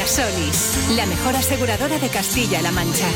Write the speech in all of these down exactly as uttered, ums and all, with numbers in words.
Solís, la mejor aseguradora de Castilla-La Mancha.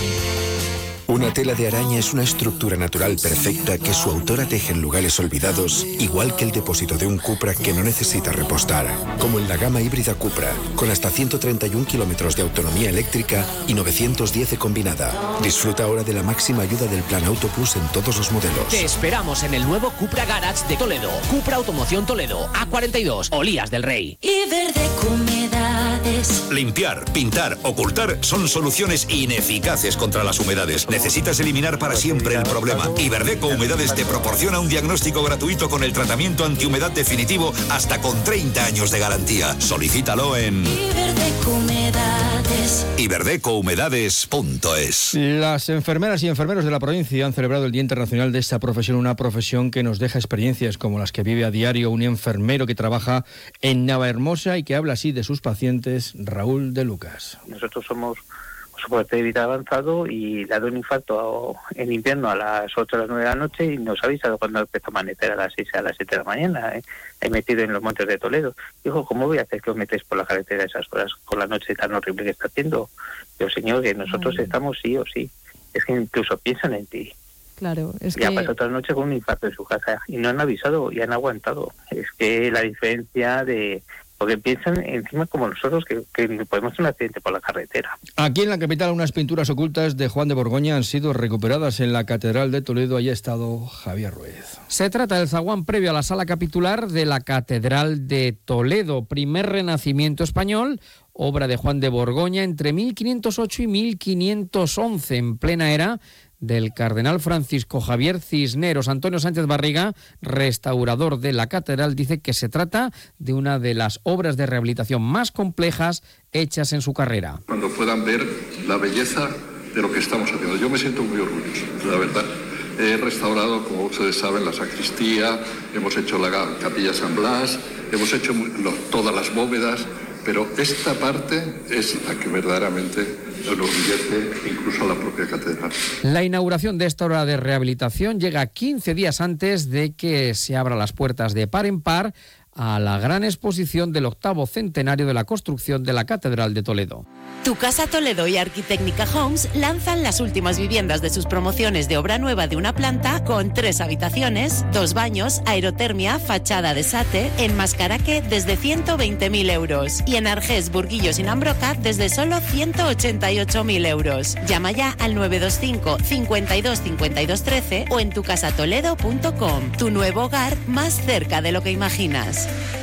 Una tela de araña es una estructura natural perfecta que su autora teje en lugares olvidados, igual que el depósito de un Cupra que no necesita repostar, como en la gama híbrida Cupra, con hasta ciento treinta y un kilómetros de autonomía eléctrica y novecientos diez de combinada. Disfruta ahora de la máxima ayuda del Plan Auto Plus en todos los modelos. Te esperamos en el nuevo Cupra Garage de Toledo. Cupra Automoción Toledo, A cuarenta y dos, Olías del Rey. Iberdeco Humedades. Limpiar, pintar, ocultar son soluciones ineficaces contra las humedades. Necesitas eliminar para siempre el problema. Iberdeco Humedades te proporciona un diagnóstico gratuito con el tratamiento antihumedad definitivo hasta con treinta años de garantía. Solicítalo en Iberdeco Humedades. iberdeco humedades punto es. Las enfermeras y enfermeros de la provincia han celebrado el Día Internacional de esta profesión, una profesión que nos deja experiencias como las que vive a diario un enfermero que trabaja en Navahermosa y que habla así de sus pacientes, Raúl de Lucas. Nosotros somos soporte vital avanzado y le ha dado un infarto en invierno a las ocho a las nueve de la noche y nos ha avisado cuando empezó a amanecer a las seis a las siete de la mañana. ¿eh? He metido en los montes de Toledo. Dijo, ¿cómo voy a hacer que os metéis por la carretera a esas horas con la noche tan horrible que está haciendo? Yo, señor, que nosotros Ay. estamos sí o sí. Es que incluso piensan en ti. Claro, es y que... ha pasado otra noche con un infarto en su casa y no han avisado y han aguantado. Es que la diferencia de... Porque piensan encima como nosotros que, que podemos tener un accidente por la carretera. Aquí en la capital unas pinturas ocultas de Juan de Borgoña han sido recuperadas en la Catedral de Toledo. Allí ha estado Javier Ruiz. Se trata del zaguán previo a la sala capitular de la Catedral de Toledo, primer renacimiento español, obra de Juan de Borgoña entre mil quinientos ocho y mil quinientos once, en plena era del cardenal Francisco Javier Cisneros. Antonio Sánchez Barriga, restaurador de la catedral, dice que se trata de una de las obras de rehabilitación más complejas hechas en su carrera. Cuando puedan ver la belleza de lo que estamos haciendo, yo me siento muy orgulloso, la verdad. He restaurado, como ustedes saben, la sacristía, hemos hecho la capilla San Blas, hemos hecho todas las bóvedas, pero esta parte es la que verdaderamente enorgullece incluso a la propia catedral. La inauguración de esta obra de rehabilitación llega quince días antes de que se abran las puertas de par en par a la gran exposición del octavo centenario de la construcción de la Catedral de Toledo. Tu Casa Toledo y Arquitecnica Homes lanzan las últimas viviendas de sus promociones de obra nueva de una planta con tres habitaciones, dos baños, aerotermia, fachada de sate, en Mascaraque desde ciento veinte mil euros y en Argés, Burguillos y Nambroca desde solo ciento ochenta y ocho mil euros. Llama ya al nueve dos cinco, cincuenta y dos, cincuenta y dos, trece o en tu casa toledo punto com. Tu nuevo hogar más cerca de lo que imaginas.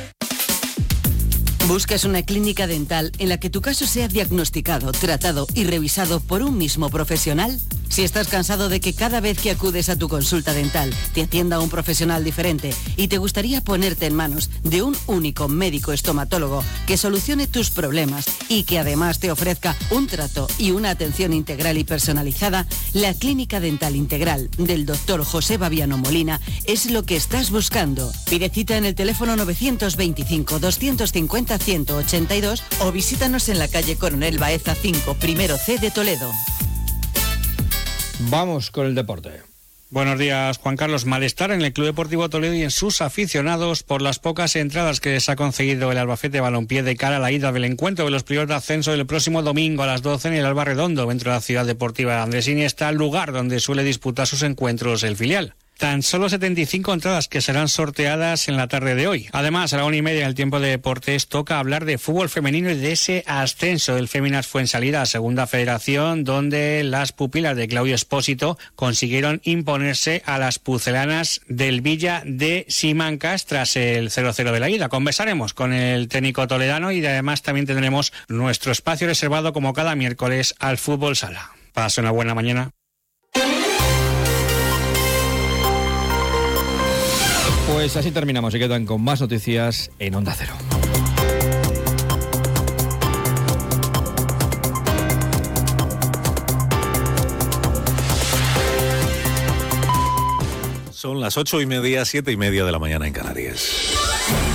¿Buscas una clínica dental en la que tu caso sea diagnosticado, tratado y revisado por un mismo profesional? Si estás cansado de que cada vez que acudes a tu consulta dental te atienda un profesional diferente y te gustaría ponerte en manos de un único médico estomatólogo que solucione tus problemas y que además te ofrezca un trato y una atención integral y personalizada, la Clínica Dental Integral del doctor José Baviano Molina es lo que estás buscando. Pide cita en el teléfono novecientos veinticinco, doscientos cincuenta, ciento ochenta y dos o visítanos en la calle Coronel Baeza cinco, primero C de Toledo. Vamos con el deporte. Buenos días, Juan Carlos. Malestar en el Club Deportivo Toledo y en sus aficionados por las pocas entradas que les ha conseguido el Albacete Balompié de cara a la ida del encuentro de los playoffs de ascenso del próximo domingo a las doce en el Alba Redondo, dentro de la ciudad deportiva de Andrés Iniesta, lugar donde suele disputar sus encuentros el filial. Tan solo setenta y cinco entradas que serán sorteadas en la tarde de hoy. Además, a la una y media en el tiempo de deportes toca hablar de fútbol femenino y de ese ascenso del Féminas Fuensalida a Segunda Federación, donde las pupilas de Claudio Espósito consiguieron imponerse a las pucelanas del Villa de Simancas tras el cero cero de la ida. Conversaremos con el técnico toledano y además también tendremos nuestro espacio reservado como cada miércoles al fútbol sala. Pase una buena mañana. Pues así terminamos. Se quedan con más noticias en Onda Cero. Son las ocho y media, siete y media de la mañana en Canarias.